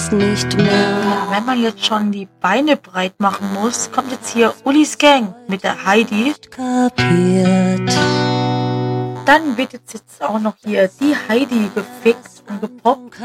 nicht mehr. Ja, wenn man jetzt schon die Beine breit machen muss, kommt jetzt hier Ulis Gang mit der Heidi. Kapiert. Dann wird jetzt auch noch hier die Heidi gefixt und gepoppt.